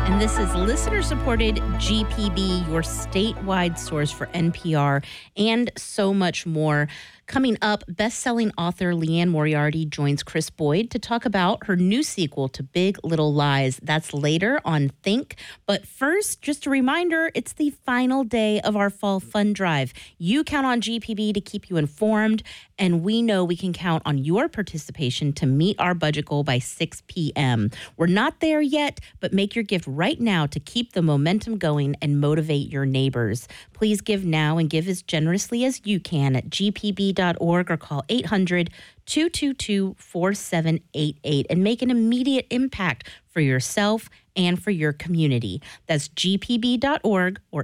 And this is listener-supported GPB, your statewide source for NPR and so much more. Coming up, best-selling author Liane Moriarty joins Chris Boyd to talk about her new sequel to Big Little Lies. That's later on Think. But first, just a reminder, it's the final day of our Fall Fund Drive. You count on GPB to keep you informed, and we know we can count on your participation to meet our budget goal by 6 p.m. We're not there yet, but make your gift right now to keep the momentum going and motivate your neighbors. Please give now and give as generously as you can at gpb.org or call 800-222-4788 and make an immediate impact for yourself and for your community. That's gpb.org or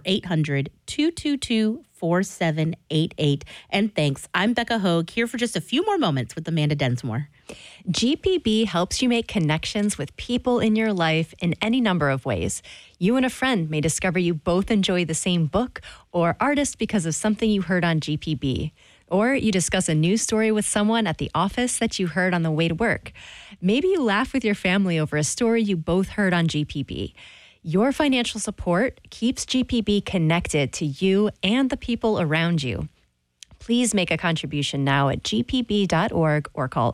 800-222-4788. And thanks. I'm Becca Hogue, here for just a few more moments with Amanda Densmore. GPB helps you make connections with people in your life in any number of ways. You and a friend may discover you both enjoy the same book or artist because of something you heard on GPB. Or you discuss a news story with someone at the office that you heard on the way to work. Maybe you laugh with your family over a story you both heard on GPB. Your financial support keeps GPB connected to you and the people around you. Please make a contribution now at gpb.org or call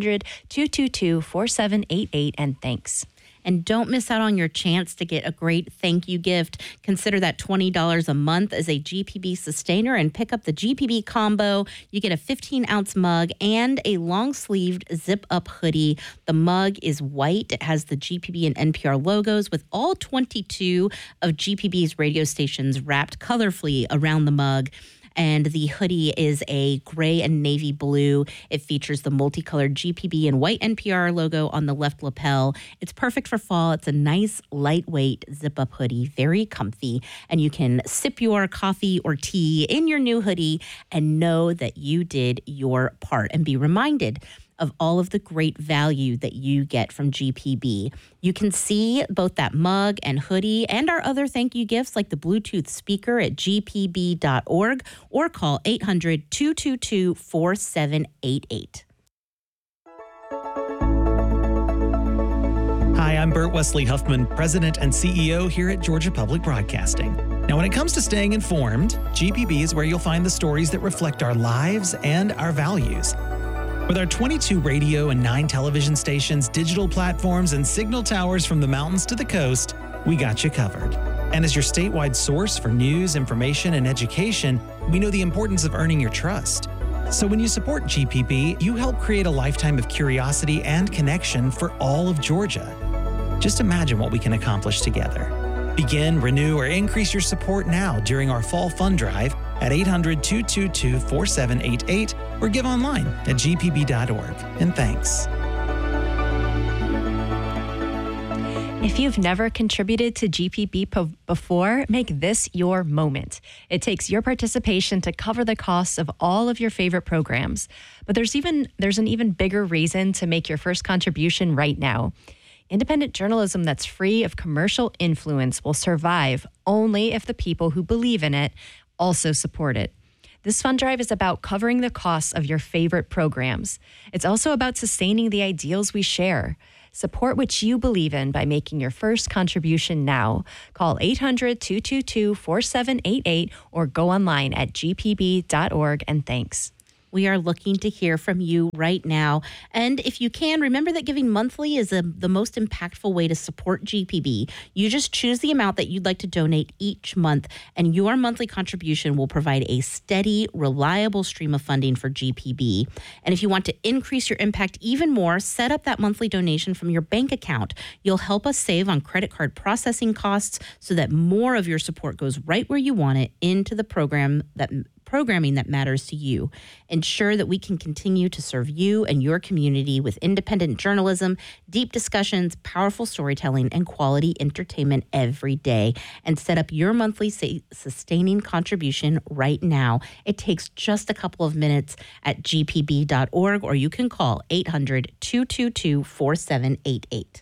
800-222-4788 and thanks. And don't miss out on your chance to get a great thank you gift. Consider that $20 a month as a GPB sustainer and pick up the GPB combo. You get a 15-ounce mug and a long-sleeved zip-up hoodie. The mug is white. It has the GPB and NPR logos with all 22 of GPB's radio stations wrapped colorfully around the mug. And the hoodie is a gray and navy blue. It features the multicolored GPB and white NPR logo on the left lapel. It's perfect for fall. It's a nice, lightweight zip-up hoodie, very comfy. And you can sip your coffee or tea in your new hoodie and know that you did your part and be reminded of all of the great value that you get from GPB. You can see both that mug and hoodie and our other thank you gifts like the Bluetooth speaker at gpb.org or call 800-222-4788. Hi, I'm Burt Wesley Huffman, President and CEO here at Georgia Public Broadcasting. Now, when it comes to staying informed, GPB is where you'll find the stories that reflect our lives and our values. With our 22 radio and 9 television stations, digital platforms, and signal towers from the mountains to the coast, we got you covered. And as your statewide source for news, information, and education, we know the importance of earning your trust. So when you support GPB, you help create a lifetime of curiosity and connection for all of Georgia. Just imagine what we can accomplish together. Begin, renew, or increase your support now during our Fall Fund Drive at 800-222-4788 or give online at gpb.org. And thanks. If you've never contributed to GPB before, make this your moment. It takes your participation to cover the costs of all of your favorite programs. But there's an even bigger reason to make your first contribution right now. Independent journalism that's free of commercial influence will survive only if the people who believe in it also support it. This fund drive is about covering the costs of your favorite programs. It's also about sustaining the ideals we share. Support what you believe in by making your first contribution now. Call 800-222-4788 or go online at gpb.org and thanks. We are looking to hear from you right now. And if you can, remember that giving monthly is the most impactful way to support GPB. You just choose the amount that you'd like to donate each month, and your monthly contribution will provide a steady, reliable stream of funding for GPB. And if you want to increase your impact even more, set up that monthly donation from your bank account. You'll help us save on credit card processing costs so that more of your support goes right where you want it into the programming that matters to you. Ensure that we can continue to serve you and your community with independent journalism, deep discussions, powerful storytelling, and quality entertainment every day. And set up your monthly sustaining contribution right now. It takes just a couple of minutes at gpb.org, or you can call 800-222-4788.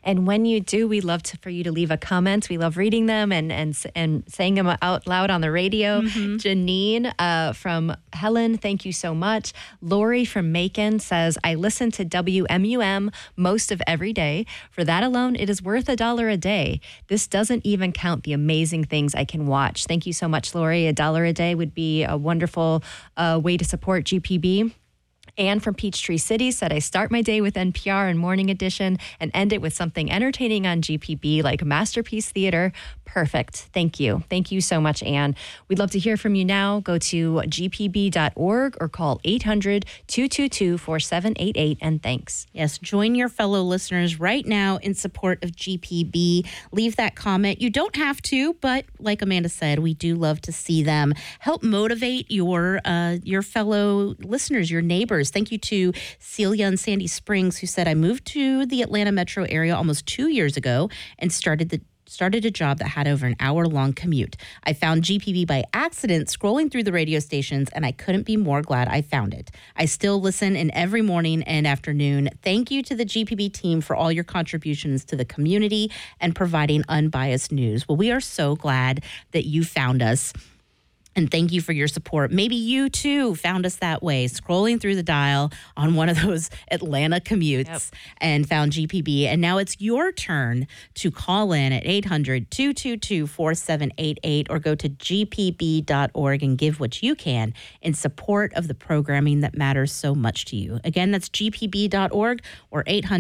And when you do, we love for you to leave a comment. We love reading them and saying them out loud on the radio. Janine from Helen, thank you so much. Lori from Macon says, I listen to WMUM most of every day. For that alone, it is worth $1 a day. This doesn't even count the amazing things I can watch. Thank you so much, Lori. $1 a day would be a wonderful way to support GPB. Anne from Peachtree City said, I start my day with NPR and Morning Edition and end it with something entertaining on GPB like Masterpiece Theater. Perfect. Thank you. Thank you so much, Anne. We'd love to hear from you now. Go to gpb.org or call 800-222-4788 and thanks. Yes, join your fellow listeners right now in support of GPB. Leave that comment. You don't have to, but like Amanda said, we do love to see them. Help motivate your fellow listeners, your neighbors. Thank you to Celia in Sandy Springs, who said, I moved to the Atlanta metro area almost 2 years ago and started a job that had over an hour-long commute. I found GPB by accident scrolling through the radio stations, and I couldn't be more glad I found it. I still listen in every morning and afternoon. Thank you to the GPB team for all your contributions to the community and providing unbiased news. Well, we are so glad that you found us. And thank you for your support. Maybe you, too, found us that way, scrolling through the dial on one of those Atlanta commutes and found GPB. And now it's your turn to call in at 800-222-4788 or go to gpb.org and give what you can in support of the programming that matters so much to you. Again, that's gpb.org or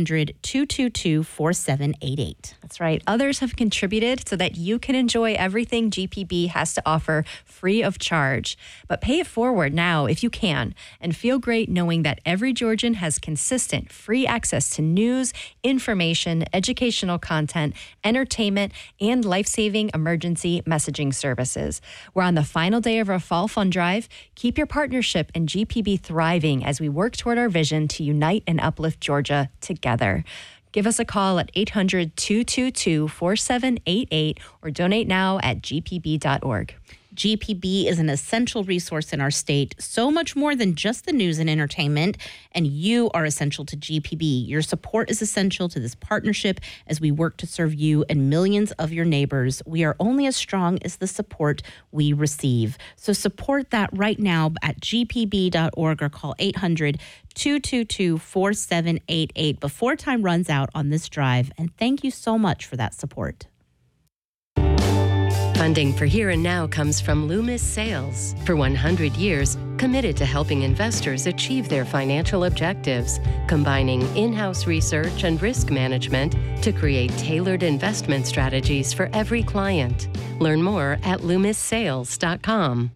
800-222-4788. That's right. Others have contributed so that you can enjoy everything GPB has to offer free of charge. But pay it forward now if you can and feel great knowing that every Georgian has consistent free access to news, information, educational content, entertainment, and life-saving emergency messaging services. We're on the final day of our fall fund drive. Keep your partnership and GPB thriving as we work toward our vision to unite and uplift Georgia together. Give us a call at 800-222-4788 or donate now at gpb.org. GPB is an essential resource in our state, so much more than just the news and entertainment, and you are essential to GPB. Your support is essential to this partnership as we work to serve you and millions of your neighbors. We are only as strong as the support we receive. So support that right now at gpb.org or call 800-222-4788 before time runs out on this drive. And thank you so much for that support. Funding for Here and Now comes from Loomis Sales. For 100 years, committed to helping investors achieve their financial objectives, combining in-house research and risk management to create tailored investment strategies for every client. Learn more at LoomisSales.com.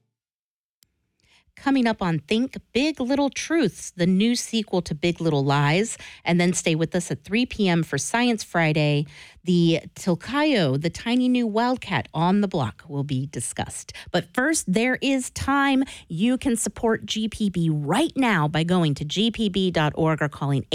Coming up on Think Big Little Truths, the new sequel to Big Little Lies. And then stay with us at 3 p.m. for Science Friday. The Tilcayo, the tiny new wildcat on the block, will be discussed. But first, there is time. You can support GPB right now by going to gpb.org or calling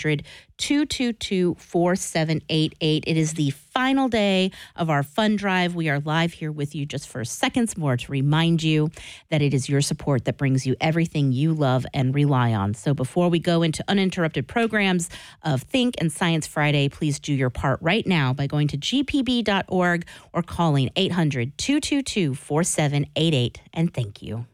800-222-4788. It is the final day of our fund drive. We are live here with you just for seconds more to remind you that it is your support that brings you everything you love and rely on. So before we go into uninterrupted programs of Think and Science Friday, please do your part right now by going to gpb.org or calling 800-222-4788. And thank you.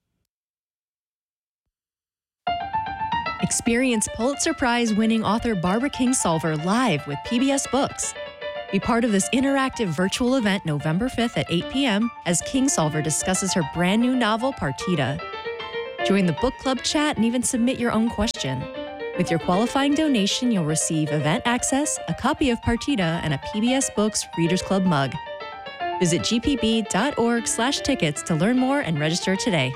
Experience Pulitzer Prize-winning author Barbara Kingsolver live with PBS Books. Be part of this interactive virtual event November 5th at 8 p.m. as Kingsolver discusses her brand new novel, Partita. Join the book club chat and even submit your own question. With your qualifying donation, you'll receive event access, a copy of Partita, and a PBS Books Readers Club mug. Visit gpb.org/tickets to learn more and register today.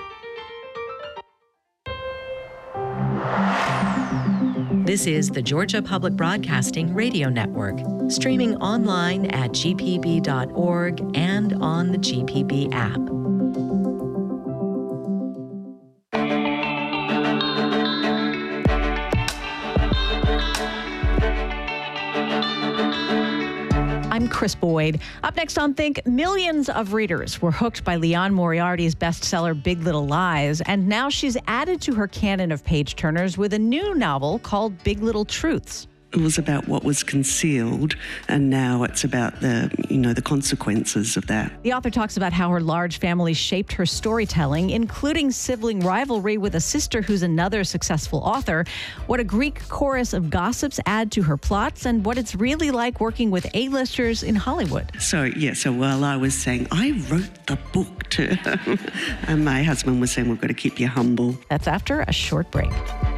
This is the Georgia Public Broadcasting Radio Network, streaming online at gpb.org and on the GPB app. I'm Chris Boyd. Up next on Think, millions of readers were hooked by Liane Moriarty's bestseller Big Little Lies, and now she's added to her canon of page-turners with a new novel called Big Little Truths. It was about what was concealed, and now it's about the consequences of that. The author talks about how her large family shaped her storytelling, including sibling rivalry with a sister who's another successful author, what a Greek chorus of gossips add to her plots, and what it's really like working with A-listers in Hollywood. So while I was saying, I wrote the book to and my husband was saying, we've got to keep you humble. That's after a short break.